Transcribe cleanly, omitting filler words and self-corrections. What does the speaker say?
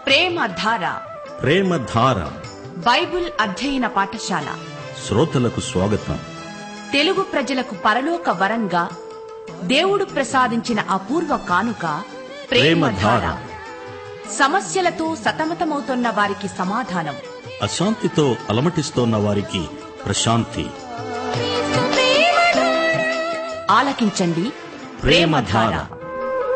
ప్రేమధార ప్రేమధార Bible అధ్యయన పాఠశాల శ్రోతలకు స్వాగతం. తెలుగు ప్రజలకు పరలోక వరంగా దేవుడు ప్రసాదించిన అపూర్వ కానుక ప్రేమధార. సమస్యలతో సతమతమవుతున్న వారికి సమాధానం, అశాంతితో అలమటిస్తోన్న వారికి ప్రశాంతి. ఆలకించండి ప్రేమధార.